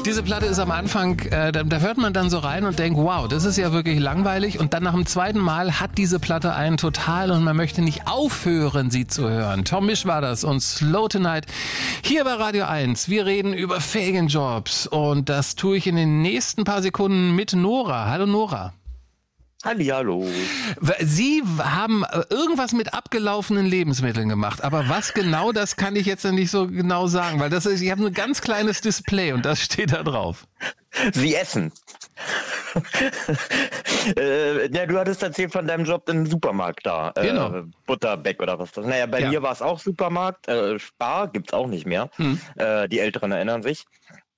Diese Platte ist am Anfang, da hört man dann so rein und denkt, wow, das ist ja wirklich langweilig. Und dann nach dem zweiten Mal hat diese Platte einen total und man möchte nicht aufhören, sie zu hören. Tom Misch war das und Slow Tonight hier bei Radio 1. Wir reden über Ferienjobs und das tue ich in den nächsten paar Sekunden mit Nora. Hallo Nora. Hallihallo. Sie haben irgendwas mit abgelaufenen Lebensmitteln gemacht, aber was genau, das kann ich jetzt nicht so genau sagen, weil das ist, ich habe ein ganz kleines Display und das steht da drauf. Sie essen. Ja, du hattest erzählt von deinem Job im Supermarkt da. Genau. Butterbeck oder was das. Naja, bei mir war es auch Supermarkt. Spar gibt's auch nicht mehr. Die Älteren erinnern sich.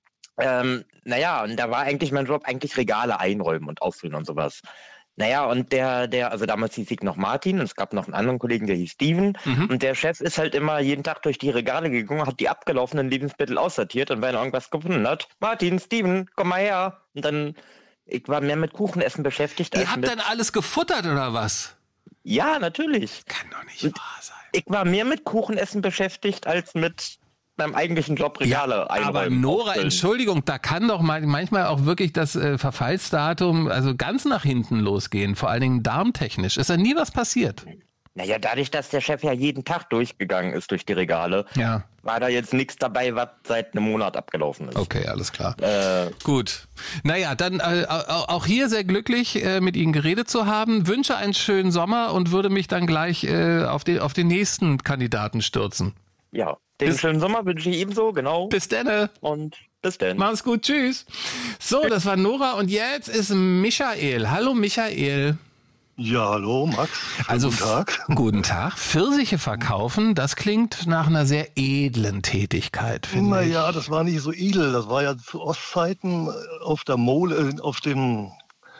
Naja, und da war eigentlich mein Job Regale einräumen und ausfüllen und sowas. Naja, und also damals hieß ich noch Martin und es gab noch einen anderen Kollegen, der hieß Steven. Und der Chef ist halt immer jeden Tag durch die Regale gegangen, hat die abgelaufenen Lebensmittel aussortiert und wenn er irgendwas gefunden hat, Martin, Steven, komm mal her. Und dann, ich war mehr mit Kuchenessen beschäftigt. Ihr habt dann alles gefuttert oder was? Ja, natürlich. Kann doch nicht wahr sein. Ich war mehr mit Kuchenessen beschäftigt als mit beim eigentlichen Job Regale einräumen. Aber Nora, Entschuldigung, da kann doch manchmal auch wirklich das Verfallsdatum also ganz nach hinten losgehen, vor allen Dingen darmtechnisch. Ist da nie was passiert? Naja, dadurch, dass der Chef ja jeden Tag durchgegangen ist durch die Regale, war da jetzt nichts dabei, was seit einem Monat abgelaufen ist. Okay, alles klar. Gut. Naja, dann auch hier sehr glücklich, mit Ihnen geredet zu haben. Wünsche einen schönen Sommer und würde mich dann gleich auf den nächsten Kandidaten stürzen. Ja. Den schönen Sommer wünsche ich ebenso, genau. Bis denne. Und bis dann. Mach's gut, tschüss. So, das war Nora und jetzt ist Michael. Hallo Michael. Ja, hallo Max. Also, guten Tag. Guten Tag. Pfirsiche verkaufen, das klingt nach einer sehr edlen Tätigkeit, finde ich. Naja, das war nicht so edel. Das war ja zu Ostzeiten auf der Mole, in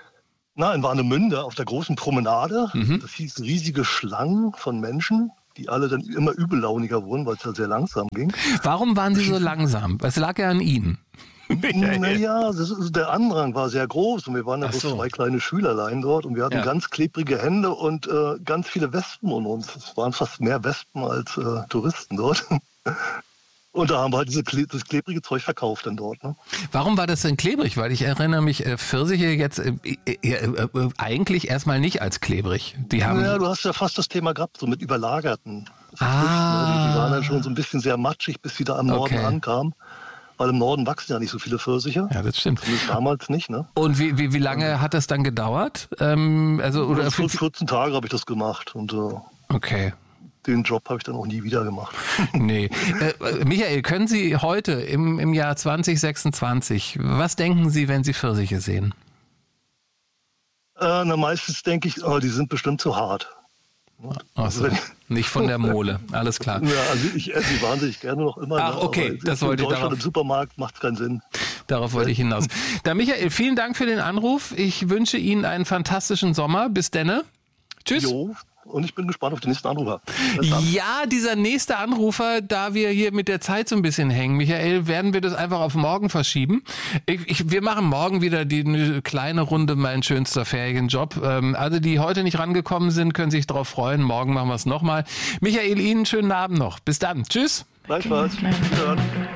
Warnemünde, auf der großen Promenade. Das hieß riesige Schlangen von Menschen, die alle dann immer übellauniger wurden, weil es ja sehr langsam ging. Warum waren Sie so langsam? Was lag ja an Ihnen? Naja, der Andrang war sehr groß und wir waren ja bloß 2 kleine Schülerlein dort und wir hatten ganz klebrige Hände und ganz viele Wespen um uns. Es waren fast mehr Wespen als Touristen dort. Und da haben wir halt das klebrige Zeug verkauft dann dort. Ne? Warum war das denn klebrig? Weil ich erinnere mich, Pfirsiche jetzt eigentlich erstmal nicht als klebrig. Du hast ja fast das Thema gehabt, so mit überlagerten Früchten. Ne? Die waren dann schon so ein bisschen sehr matschig, bis sie da am Norden ankamen. Weil im Norden wachsen ja nicht so viele Pfirsiche. Ja, das stimmt. Zumindest damals nicht, ne? Und wie lange hat das dann gedauert? 14 Tage habe ich das gemacht und okay. Den Job habe ich dann auch nie wieder gemacht. Nee. Michael, können Sie heute im Jahr 2026, was denken Sie, wenn Sie Pfirsiche sehen? Meistens denke ich, die sind bestimmt zu hart. Also nicht von der Mole, alles klar. Ja, also ich esse die wahnsinnig gerne noch immer. Ach, okay, das wollte ich darauf. Im Supermarkt macht es keinen Sinn. Darauf wollte ich hinaus. Da Michael, vielen Dank für den Anruf. Ich wünsche Ihnen einen fantastischen Sommer. Bis denne. Tschüss. Jo. Und ich bin gespannt auf den nächsten Anrufer. Ja, dieser nächste Anrufer, da wir hier mit der Zeit so ein bisschen hängen, Michael, werden wir das einfach auf morgen verschieben. Wir machen morgen wieder die kleine Runde Mein schönster Ferienjob. Also die heute nicht rangekommen sind, können sich darauf freuen. Morgen machen wir es nochmal. Michael, Ihnen schönen Abend noch. Bis dann. Tschüss. Gleichfalls.